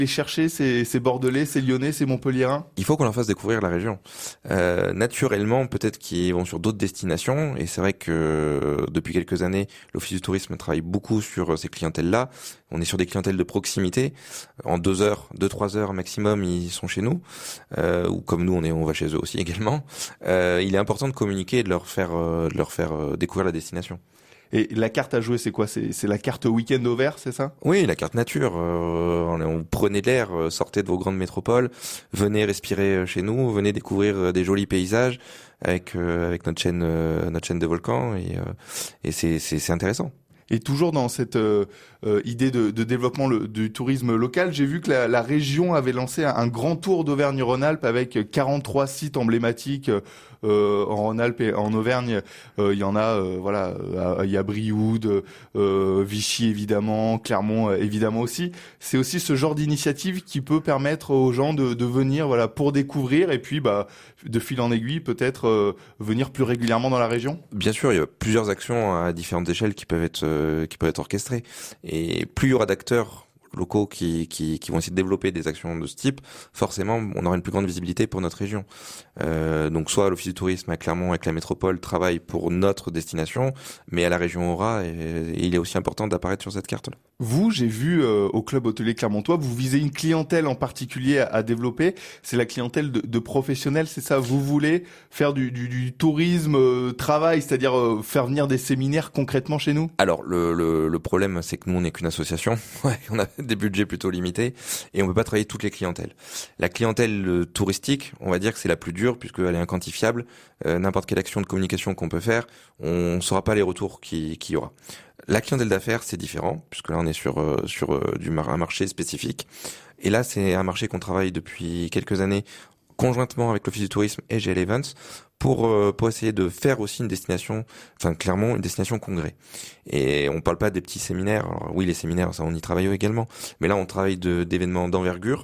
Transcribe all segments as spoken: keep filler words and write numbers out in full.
Les chercher, ces, ces Bordelais, ces Lyonnais, ces Montpelliérains? Il faut qu'on leur fasse découvrir la région. Euh, naturellement, peut-être qu'ils vont sur d'autres destinations, et c'est vrai que depuis quelques années, l'Office du tourisme travaille beaucoup sur ces clientèles-là. On est sur des clientèles de proximité. En deux heures, deux trois heures maximum, ils sont chez nous, euh, ou comme nous, on est, on va chez eux aussi également. Euh, il est important de communiquer et de leur faire, euh, de leur faire euh, découvrir la destination. Et la carte à jouer, c'est quoi? C'est, c'est la carte week-end au vert, c'est ça? Oui, la carte nature. Euh, on, on prenez de l'air, euh, sortez de vos grandes métropoles, venez respirer chez nous, venez découvrir euh, des jolis paysages avec euh, avec notre chaîne euh, notre chaîne de volcans et euh, et c'est c'est c'est intéressant. Et toujours dans cette euh, euh, idée de, de développement le, du tourisme local, j'ai vu que la, la région avait lancé un, un grand tour d'Auvergne-Rhône-Alpes avec quarante-trois sites emblématiques euh, en Rhône-Alpes et en Auvergne. Euh, il y en a, euh, voilà, il y a Brioude, euh, Vichy évidemment, Clermont euh, évidemment aussi. C'est aussi ce genre d'initiative qui peut permettre aux gens de, de venir, voilà, pour découvrir et puis, bah, de fil en aiguille, peut-être euh, venir plus régulièrement dans la région. Bien sûr, il y a plusieurs actions à différentes échelles qui peuvent être euh, qui peuvent être orchestrées. Et plus il y aura d'acteurs locaux qui, qui, qui vont essayer de développer des actions de ce type, forcément, on aura une plus grande visibilité pour notre région. Euh, donc, soit l'Office du tourisme à Clermont avec la métropole travaille pour notre destination, mais à la région aura, et, et il est aussi important d'apparaître sur cette carte-là. Vous, j'ai vu euh, au club hôtelier Clermontois, vous visez une clientèle en particulier à, à développer. C'est la clientèle de, de professionnels, c'est ça? Vous voulez faire du, du, du tourisme euh, travail, c'est-à-dire euh, faire venir des séminaires concrètement chez nous? Alors, le, le, le problème, c'est que nous, on n'est qu'une association. Ouais, on a des budgets plutôt limités et on peut pas travailler toutes les clientèles. La clientèle euh, touristique, on va dire que c'est la plus dure puisqu'elle est inquantifiable. Euh, n'importe quelle action de communication qu'on peut faire, on ne saura pas les retours qu'il qui y aura. La clientèle d'affaires, c'est différent puisque là, on est sur euh, sur euh, du mar- un marché spécifique. Et là, c'est un marché qu'on travaille depuis quelques années conjointement avec l'Office du tourisme et G L Events pour euh, pour essayer de faire aussi une destination, enfin clairement une destination congrès. Et on parle pas des petits séminaires. Alors, oui, les séminaires, ça on y travaille également, mais là on travaille de d'événements d'envergure.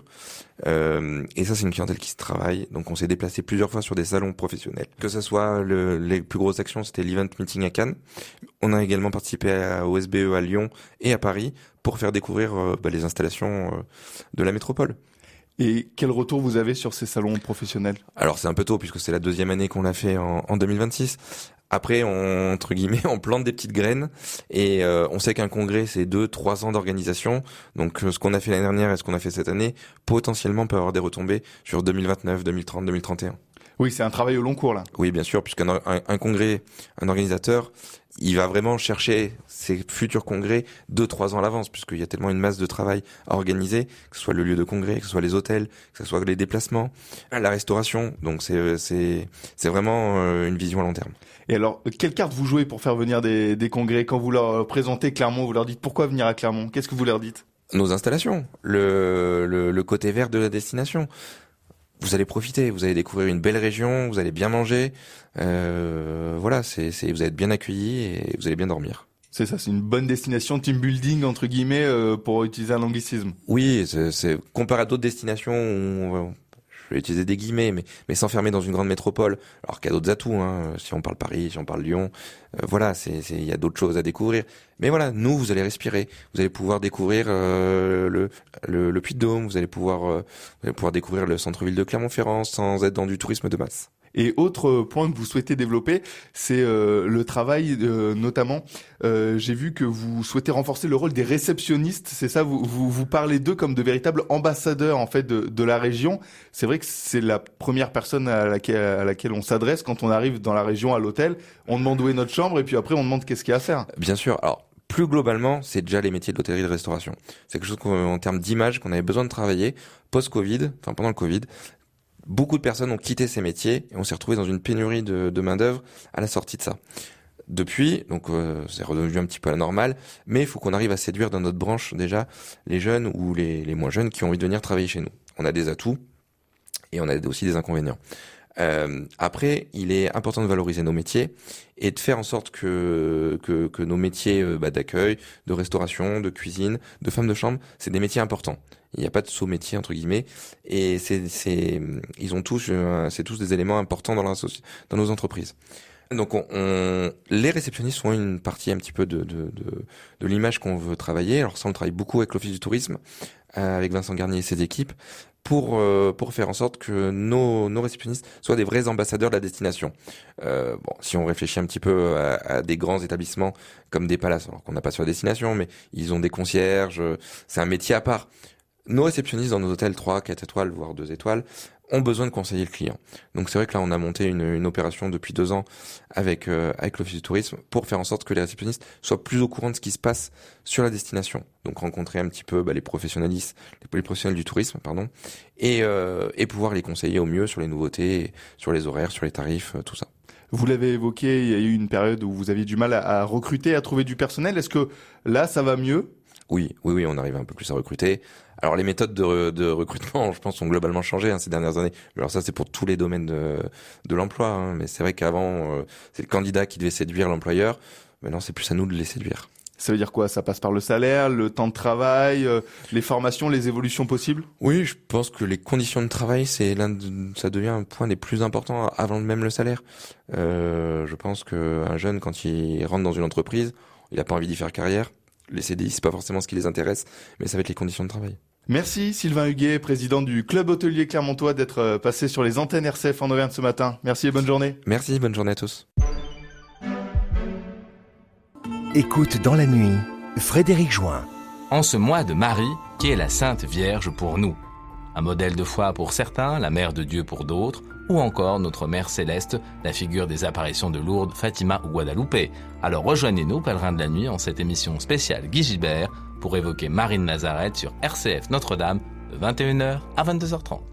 Euh, et ça c'est une clientèle qui se travaille. Donc on s'est déplacé plusieurs fois sur des salons professionnels. Que ça soit le, les plus grosses actions, c'était l'Event Meeting à Cannes. On a également participé à, au S B E à Lyon et à Paris pour faire découvrir euh, bah, les installations euh, de la métropole. Et quel retour vous avez sur ces salons professionnels? Alors c'est un peu tôt puisque c'est la deuxième année qu'on l'a fait en, en deux mille vingt-six. Après, on, entre guillemets, on plante des petites graines et euh, on sait qu'un congrès c'est deux, trois ans d'organisation. Donc ce qu'on a fait l'année dernière et ce qu'on a fait cette année, potentiellement peut avoir des retombées sur deux mille vingt-neuf, deux mille trente, deux mille trente et un. Oui, c'est un travail au long cours là. Oui, bien sûr, puisqu'un un, un congrès, un organisateur, il va vraiment chercher ses futurs congrès deux, trois ans à l'avance, puisqu'il y a tellement une masse de travail à organiser, que ce soit le lieu de congrès, que ce soit les hôtels, que ce soit les déplacements, la restauration. Donc c'est c'est c'est vraiment une vision à long terme. Et alors, quelle carte vous jouez pour faire venir des, des congrès? Quand vous leur présentez Clermont, vous leur dites pourquoi venir à Clermont? Qu'est-ce que vous leur dites? Nos installations, le, le, le côté vert de la destination. Vous allez profiter, vous allez découvrir une belle région, vous allez bien manger, euh, voilà, c'est, c'est, vous allez être bien accueillis et vous allez bien dormir. C'est ça, c'est une bonne destination team building entre guillemets euh, pour utiliser un anglicisme. Oui, c'est, c'est comparé à d'autres destinations où je vais utiliser des guillemets, mais mais s'enfermer dans une grande métropole, alors qu'il y a d'autres atouts, hein, si on parle Paris, si on parle Lyon, euh, voilà, c'est c'est il y a d'autres choses à découvrir. Mais voilà, nous vous allez respirer, vous allez pouvoir découvrir euh, le, le le Puy-de-Dôme, vous allez pouvoir euh, vous allez pouvoir découvrir le centre-ville de Clermont-Ferrand sans être dans du tourisme de masse. Et autre point que vous souhaitez développer, c'est euh, le travail, euh, notamment. Euh, j'ai vu que vous souhaitez renforcer le rôle des réceptionnistes. C'est ça, vous, vous vous parlez d'eux comme de véritables ambassadeurs en fait de, de la région. C'est vrai que c'est la première personne à laquelle, à laquelle on s'adresse quand on arrive dans la région à l'hôtel. On demande où est notre chambre et puis après on demande qu'est-ce qu'il y a à faire. Bien sûr. Alors plus globalement, c'est déjà les métiers de l'hôtellerie et de restauration. C'est quelque chose qu'en termes d'image qu'on avait besoin de travailler post-Covid, enfin pendant le Covid. Beaucoup de personnes ont quitté ces métiers et on s'est retrouvé dans une pénurie de, de main d'œuvre à la sortie de ça. Depuis, donc euh, c'est redevenu un petit peu à la normale, mais il faut qu'on arrive à séduire dans notre branche déjà les jeunes ou les, les moins jeunes qui ont envie de venir travailler chez nous. On a des atouts et on a aussi des inconvénients. Euh, après, il est important de valoriser nos métiers et de faire en sorte que que, que nos métiers euh, bah, d'accueil, de restauration, de cuisine, de femme de chambre, c'est des métiers importants. Il n'y a pas de sous-métier entre guillemets, et c'est c'est ils ont tous euh, c'est tous des éléments importants dans la dans nos entreprises. Donc on, on les réceptionnistes sont une partie un petit peu de de de, de l'image qu'on veut travailler. Alors ça on travaille beaucoup avec l'Office du tourisme euh, avec Vincent Garnier et ses équipes, pour euh, pour faire en sorte que nos nos réceptionnistes soient des vrais ambassadeurs de la destination. Euh, bon, si on réfléchit un petit peu à, à des grands établissements comme des palaces, alors qu'on n'a pas sur la destination, mais ils ont des concierges, c'est un métier à part. Nos réceptionnistes dans nos hôtels trois, quatre étoiles, voire deux étoiles, ont besoin de conseiller le client. Donc c'est vrai que là on a monté une, une opération depuis deux ans avec euh, avec l'Office du tourisme pour faire en sorte que les réceptionnistes soient plus au courant de ce qui se passe sur la destination. Donc rencontrer un petit peu bah, les professionnalistes, les, les professionnels du tourisme, pardon, et euh, et pouvoir les conseiller au mieux sur les nouveautés, sur les horaires, sur les tarifs, euh, tout ça. Vous l'avez évoqué, il y a eu une période où vous aviez du mal à, à recruter, à trouver du personnel. Est-ce que là ça va mieux ? Oui, oui, oui, on arrive un peu plus à recruter. Alors les méthodes de, de recrutement, je pense, ont globalement changé hein, ces dernières années. Alors ça, c'est pour tous les domaines de, de l'emploi. Hein. Mais c'est vrai qu'avant, euh, c'est le candidat qui devait séduire l'employeur. Maintenant, c'est plus à nous de les séduire. Ça veut dire quoi ? Ça passe par le salaire, le temps de travail, euh, les formations, les évolutions possibles ? Oui, je pense que les conditions de travail, c'est l'un de, ça devient un point des plus importants avant même le salaire. Euh, je pense qu'un jeune, quand il rentre dans une entreprise, il n'a pas envie d'y faire carrière. Les C D I, c'est pas forcément ce qui les intéresse, mais ça va être les conditions de travail. Merci Sylvain Huguet, président du Club Hôtelier Clermontois, d'être passé sur les antennes R C F en Auvergne ce matin. Merci et bonne journée. Merci, bonne journée à tous. Écoute dans la nuit, Frédéric Join. En ce mois de Marie, qui est la Sainte Vierge pour nous. Un modèle de foi pour certains, la Mère de Dieu pour d'autres, ou encore notre Mère Céleste, la figure des apparitions de Lourdes, Fatima ou Guadalupe. Alors rejoignez-nous, pèlerins de la nuit, en cette émission spéciale Guy Gilbert, pour évoquer Marie de Nazareth sur R C F Notre-Dame, de vingt et une heures à vingt-deux heures trente.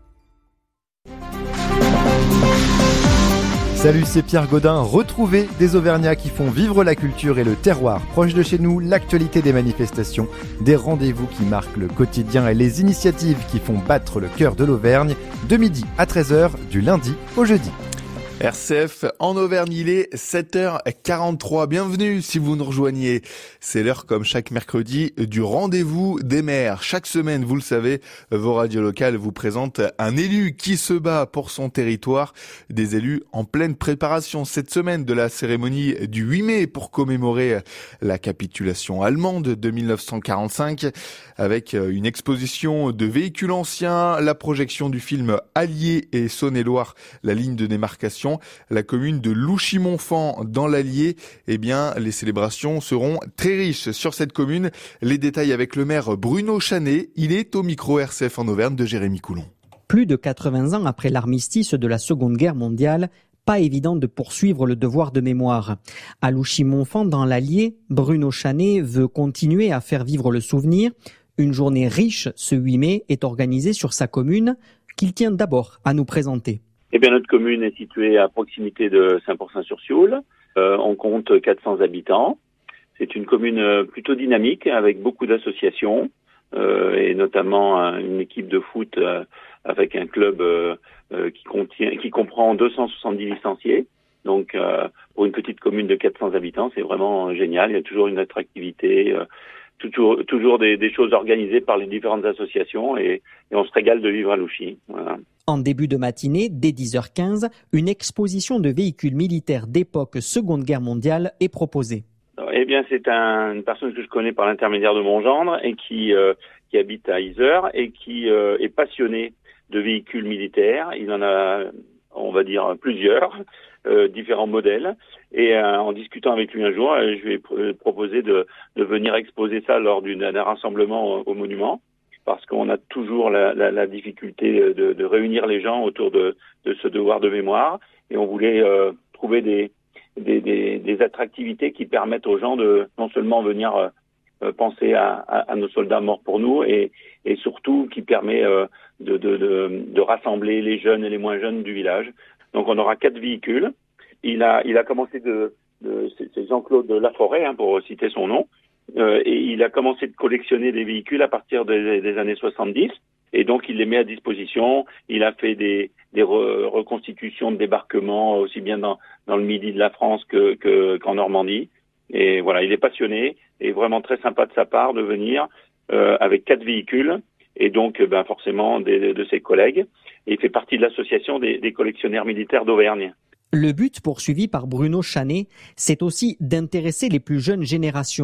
Salut, c'est Pierre Gaudin. Retrouvez des Auvergnats qui font vivre la culture et le terroir proche de chez nous, l'actualité des manifestations, des rendez-vous qui marquent le quotidien et les initiatives qui font battre le cœur de l'Auvergne, de midi à treize heures, du lundi au jeudi. R C F en Auvergne, il est sept heures quarante-trois. Bienvenue si vous nous rejoignez. C'est l'heure, comme chaque mercredi, du rendez-vous des maires. Chaque semaine, vous le savez, vos radios locales vous présentent un élu qui se bat pour son territoire. Des élus en pleine préparation cette semaine de la cérémonie du huit mai pour commémorer la capitulation allemande de mille neuf cent quarante-cinq, avec une exposition de véhicules anciens, la projection du film Allier et Saône-et-Loire, la ligne de démarcation. La commune de Louchy-Montfand dans l'Allier, eh bien, les célébrations seront très riches sur cette commune. Les détails avec le maire Bruno Chanet. Il est au micro R C F en Auvergne de Jérémy Coulon. Plus de quatre-vingts ans après l'armistice de la Seconde Guerre mondiale, pas évident de poursuivre le devoir de mémoire. À Louchy-Montfand dans l'Allier, Bruno Chanet veut continuer à faire vivre le souvenir. Une journée riche ce huit mai est organisée sur sa commune qu'il tient d'abord à nous présenter. Eh bien, notre commune est située à proximité de Saint-Pourçain-sur-Sioule. Euh, on compte quatre cents habitants. C'est une commune plutôt dynamique avec beaucoup d'associations euh, et notamment un, une équipe de foot euh, avec un club euh, euh, qui, contient, qui comprend deux cent soixante-dix licenciés. Donc, euh, pour une petite commune de quatre cents habitants, c'est vraiment génial. Il y a toujours une attractivité, euh, toujours, toujours des, des choses organisées par les différentes associations et, et on se régale de vivre à Louchy. Voilà. En début de matinée, dès dix heures quinze, une exposition de véhicules militaires d'époque Seconde Guerre mondiale est proposée. Eh bien, c'est un, une personne que je connais par l'intermédiaire de mon gendre et qui, euh, qui habite à Yzeure et qui euh, est passionné de véhicules militaires. Il en a, on va dire, plusieurs, euh, différents modèles. Et euh, en discutant avec lui un jour, euh, je lui ai pr- proposé de, de venir exposer ça lors d'une, d'un rassemblement au, au monument. Parce qu'on a toujours la, la, la difficulté de, de réunir les gens autour de, de ce devoir de mémoire. Et on voulait euh, trouver des, des, des, des attractivités qui permettent aux gens de non seulement venir euh, penser à, à, à nos soldats morts pour nous, et, et surtout qui permet euh, de, de, de, de rassembler les jeunes et les moins jeunes du village. Donc on aura quatre véhicules. Il a, il a commencé de, de c'est Jean-Claude Laforêt, hein, pour citer son nom. Euh, et il a commencé de collectionner des véhicules à partir des, des années soixante-dix, et donc il les met à disposition. Il a fait des, des re, reconstitutions de débarquements aussi bien dans, dans le midi de la France que, que, qu'en Normandie. Et voilà, il est passionné et vraiment très sympa de sa part de venir euh, avec quatre véhicules et donc ben forcément des, de ses collègues. Et il fait partie de l'association des, des collectionneurs militaires d'Auvergne. Le but poursuivi par Bruno Chanet, c'est aussi d'intéresser les plus jeunes générations.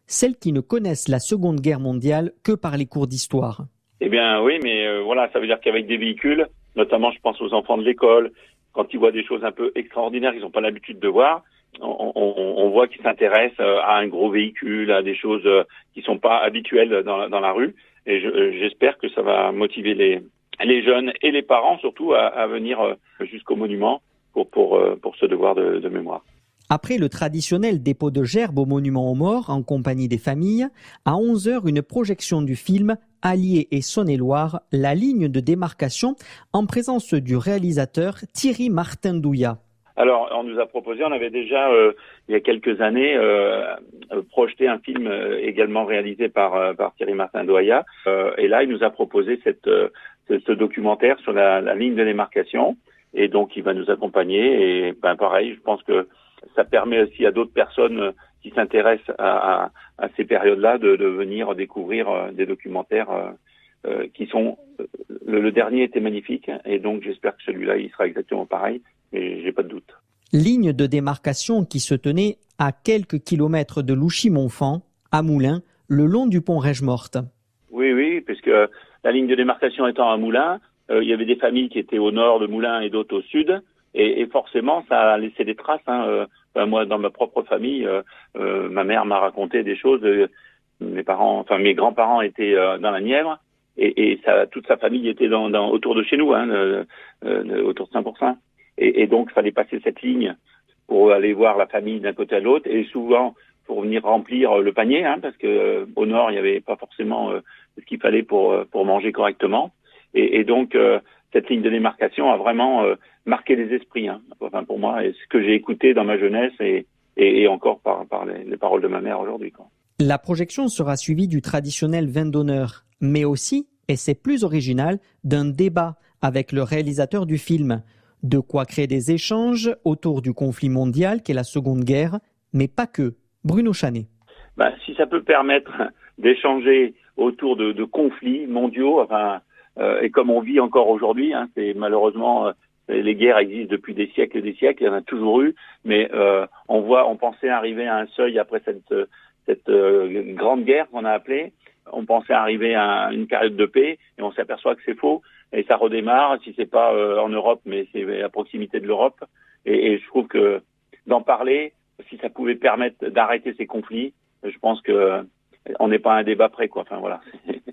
celles qui ne connaissent la Seconde Guerre mondiale que par les cours d'histoire. Eh bien oui, mais euh, voilà, ça veut dire qu'avec des véhicules, notamment je pense aux enfants de l'école, quand ils voient des choses un peu extraordinaires qu'ils n'ont pas l'habitude de voir, on, on, on voit qu'ils s'intéressent à un gros véhicule, à des choses qui sont pas habituelles dans, dans la rue. Et je, j'espère que ça va motiver les, les jeunes et les parents surtout à, à venir jusqu'au monument pour, pour, pour ce devoir de, de mémoire. Après le traditionnel dépôt de gerbes au monument aux morts en compagnie des familles, à onze heures, une projection du film Alliés et Saône-et-Loire, la ligne de démarcation, en présence du réalisateur Thierry Martin-Douillat. Alors, on nous a proposé, on avait déjà, euh, il y a quelques années, euh, projeté un film euh, également réalisé par, euh, par Thierry Martin-Douillat. Euh, et là, il nous a proposé cette, euh, ce, ce documentaire sur la, la ligne de démarcation. Et donc, il va nous accompagner. Et ben, pareil, je pense que ça permet aussi à d'autres personnes qui s'intéressent à, à, à ces périodes-là de, de venir découvrir euh, des documentaires euh, euh, qui sont... Le, le dernier était magnifique. Et donc, j'espère que celui-là, il sera exactement pareil. Et j'ai pas de doute. Ligne de démarcation qui se tenait à quelques kilomètres de Louchy-Montfand, à Moulins, le long du pont Rège-Morte. Oui, oui, puisque la ligne de démarcation étant à Moulins, euh, il y avait des familles qui étaient au nord de Moulins et d'autres au sud, et, et forcément, ça a laissé des traces. Hein. Euh, ben moi, dans ma propre famille, euh, euh, ma mère m'a raconté des choses. Euh, mes parents, enfin mes grands-parents étaient euh, dans la Nièvre, et, et ça, toute sa famille était dans, dans, autour de chez nous, hein, euh, euh, autour de Saint-Pourçain. Et, et donc, il fallait passer cette ligne pour aller voir la famille d'un côté à l'autre, et souvent pour venir remplir le panier, hein, parce que euh, au nord, il n'y avait pas forcément euh, ce qu'il fallait pour pour manger correctement. Et, et donc, euh, cette ligne de démarcation a vraiment euh, marqué les esprits, hein, enfin pour moi, et ce que j'ai écouté dans ma jeunesse et, et, et encore par, par les, les paroles de ma mère aujourd'hui, quoi. La projection sera suivie du traditionnel vin d'honneur, mais aussi, et c'est plus original, d'un débat avec le réalisateur du film. De quoi créer des échanges autour du conflit mondial qu'est la Seconde Guerre, mais pas que. Bruno Chanet. Ben, si ça peut permettre d'échanger autour de, de conflits mondiaux, enfin, euh, et comme on vit encore aujourd'hui, hein, c'est malheureusement euh, les guerres existent depuis des siècles et des siècles, il y en a toujours eu, mais euh, on voit, on pensait arriver à un seuil après cette cette euh, grande guerre qu'on a appelée. On pensait arriver à une période de paix et on s'aperçoit que c'est faux et ça redémarre, si c'est pas euh, en Europe, mais c'est à proximité de l'Europe. Et, et je trouve que d'en parler, si ça pouvait permettre d'arrêter ces conflits, je pense que euh, on n'est pas à un débat près, quoi. Enfin voilà.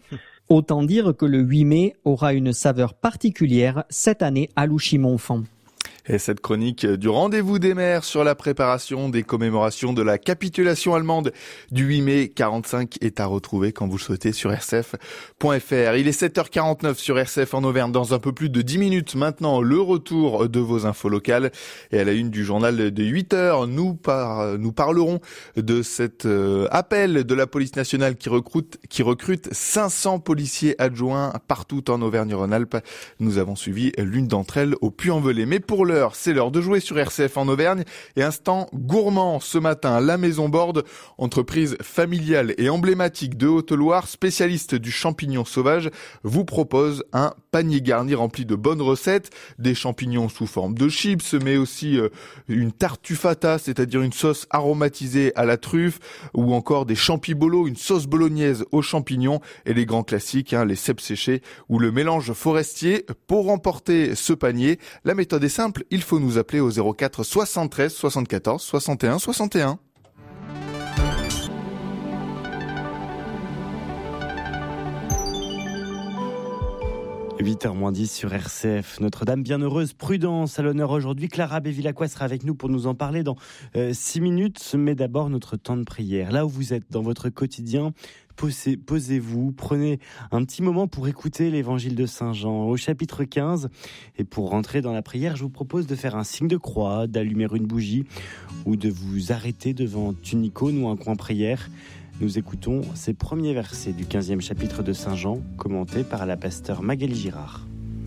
Autant dire que le huit mai aura une saveur particulière cette année à Louchy-Montfand. Et cette chronique du rendez-vous des maires sur la préparation des commémorations de la capitulation allemande du huit mai quarante-cinq est à retrouver quand vous le souhaitez sur r c f point f r. Il est sept heures quarante-neuf sur R C F en Auvergne. Dans un peu plus de dix minutes maintenant, le retour de vos infos locales. Et à la une du journal de huit heures, nous, par, nous parlerons de cet euh, appel de la police nationale qui recrute, qui recrute cinq cents policiers adjoints partout en Auvergne-Rhône-Alpes. Nous avons suivi l'une d'entre elles au Puy-en-Velay. Mais pour le c'est l'heure de jouer sur R C F en Auvergne et instant gourmand ce matin. La Maison Borde, entreprise familiale et emblématique de Haute-Loire, spécialiste du champignon sauvage, vous propose un panier garni rempli de bonnes recettes, des champignons sous forme de chips, mais aussi euh, une tartufata, c'est-à-dire une sauce aromatisée à la truffe, ou encore des champibolos, une sauce bolognaise aux champignons, et les grands classiques, hein, les cèpes séchés ou le mélange forestier. Pour remporter ce panier, la méthode est simple. Il faut nous appeler au zéro quatre soixante-treize soixante-quatorze soixante et un soixante et un. huit heures moins dix sur R C F. Notre-Dame bienheureuse, Prudence à l'honneur aujourd'hui. Clara Bévilacqua sera avec nous pour nous en parler dans euh, six minutes. Mais d'abord, notre temps de prière. Là où vous êtes dans votre quotidien, posez, posez-vous, prenez un petit moment pour écouter l'évangile de Saint Jean au chapitre quinze. Et pour rentrer dans la prière, je vous propose de faire un signe de croix, d'allumer une bougie ou de vous arrêter devant une icône ou un coin prière. Nous écoutons ces premiers versets du quinzième chapitre de Saint Jean, commentés par la pasteure Magali Girard.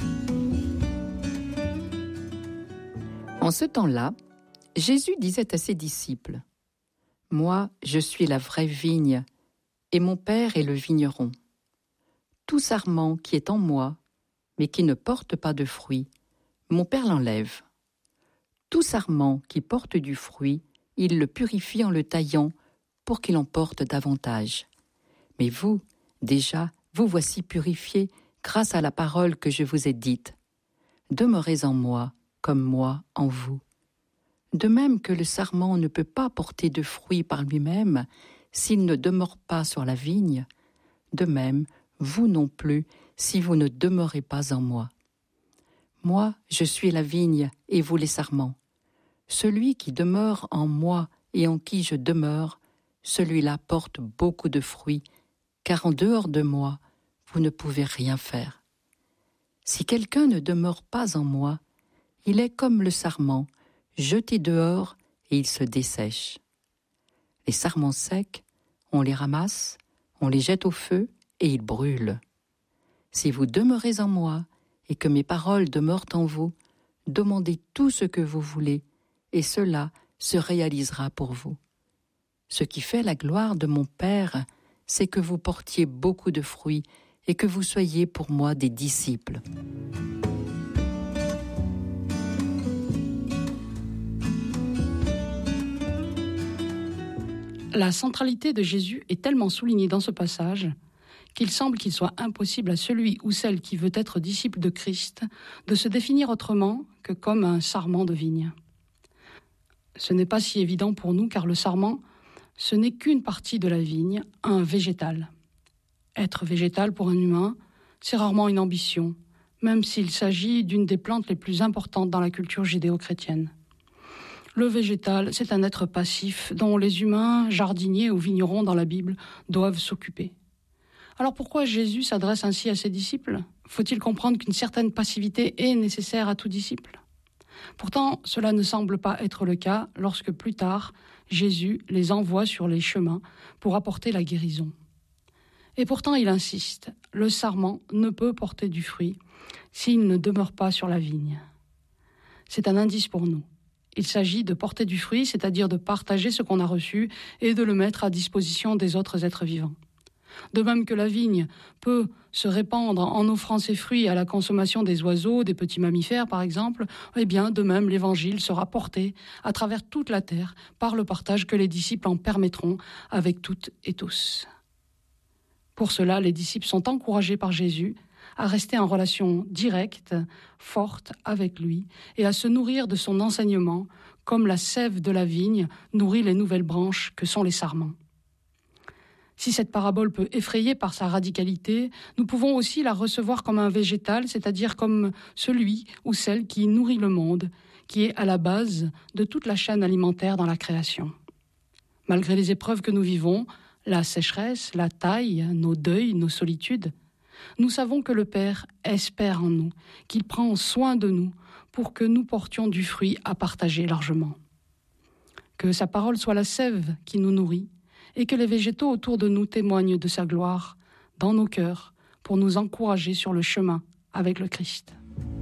En ce temps-là, Jésus disait à ses disciples : « Moi, je suis la vraie vigne, et mon Père est le vigneron. Tout sarment qui est en moi, mais qui ne porte pas de fruit, mon Père l'enlève. Tout sarment qui porte du fruit, il le purifie en le taillant, pour qu'il en porte davantage. Mais vous, déjà, vous voici purifiés grâce à la parole que je vous ai dite. Demeurez en moi, comme moi en vous. De même que le sarment ne peut pas porter de fruits par lui-même s'il ne demeure pas sur la vigne, de même, vous non plus, si vous ne demeurez pas en moi. Moi, je suis la vigne et vous les sarments. Celui qui demeure en moi et en qui je demeure, celui-là porte beaucoup de fruits, car en dehors de moi, vous ne pouvez rien faire. Si quelqu'un ne demeure pas en moi, il est comme le sarment, jeté dehors et il se dessèche. Les sarments secs, on les ramasse, on les jette au feu et ils brûlent. Si vous demeurez en moi et que mes paroles demeurent en vous, demandez tout ce que vous voulez et cela se réalisera pour vous. Ce qui fait la gloire de mon Père, c'est que vous portiez beaucoup de fruits et que vous soyez pour moi des disciples. La centralité de Jésus est tellement soulignée dans ce passage qu'il semble qu'il soit impossible à celui ou celle qui veut être disciple de Christ de se définir autrement que comme un sarment de vigne. Ce n'est pas si évident pour nous car le sarment, ce n'est qu'une partie de la vigne, un végétal. Être végétal pour un humain, c'est rarement une ambition, même s'il s'agit d'une des plantes les plus importantes dans la culture judéo-chrétienne. Le végétal, c'est un être passif dont les humains, jardiniers ou vignerons dans la Bible, doivent s'occuper. Alors pourquoi Jésus s'adresse ainsi à ses disciples ? Faut-il comprendre qu'une certaine passivité est nécessaire à tout disciple ? Pourtant, cela ne semble pas être le cas lorsque plus tard, Jésus les envoie sur les chemins pour apporter la guérison. Et pourtant, il insiste, le sarment ne peut porter du fruit s'il ne demeure pas sur la vigne. C'est un indice pour nous. Il s'agit de porter du fruit, c'est-à-dire de partager ce qu'on a reçu et de le mettre à disposition des autres êtres vivants. De même que la vigne peut se répandre en offrant ses fruits à la consommation des oiseaux, des petits mammifères par exemple, eh bien de même l'évangile sera porté à travers toute la terre par le partage que les disciples en permettront avec toutes et tous. Pour cela, les disciples sont encouragés par Jésus à rester en relation directe, forte avec lui et à se nourrir de son enseignement comme la sève de la vigne nourrit les nouvelles branches que sont les sarments. Si cette parabole peut effrayer par sa radicalité, nous pouvons aussi la recevoir comme un végétal, c'est-à-dire comme celui ou celle qui nourrit le monde, qui est à la base de toute la chaîne alimentaire dans la création. Malgré les épreuves que nous vivons, la sécheresse, la taille, nos deuils, nos solitudes, nous savons que le Père espère en nous, qu'il prend soin de nous pour que nous portions du fruit à partager largement. Que sa parole soit la sève qui nous nourrit et que les végétaux autour de nous témoignent de sa gloire dans nos cœurs pour nous encourager sur le chemin avec le Christ.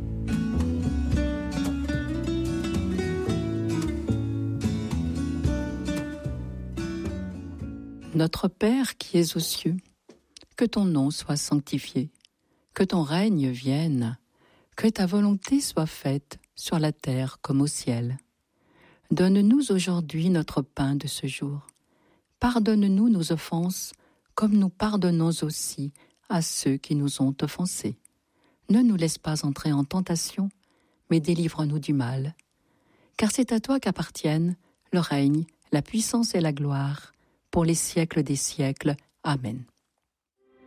Notre Père qui es aux cieux, que ton nom soit sanctifié, que ton règne vienne, que ta volonté soit faite sur la terre comme au ciel. Donne-nous aujourd'hui notre pain de ce jour. Pardonne-nous nos offenses, comme nous pardonnons aussi à ceux qui nous ont offensés. Ne nous laisse pas entrer en tentation, mais délivre-nous du mal. Car c'est à toi qu'appartiennent le règne, la puissance et la gloire, pour les siècles des siècles. Amen.